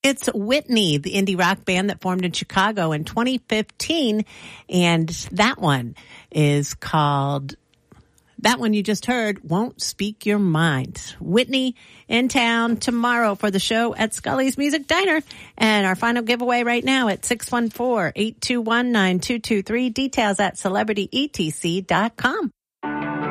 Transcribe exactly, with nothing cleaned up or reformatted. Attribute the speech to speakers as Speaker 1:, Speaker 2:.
Speaker 1: It's Whitney, the indie rock band that formed in Chicago in twenty fifteen. And that one is called, that one you just heard, Won't Speak Your Mind. Whitney in town tomorrow for the show at Scully's Music Diner. And our final giveaway right now at six one four, eight two one, nine two two three. Details at celebrity e t c dot com.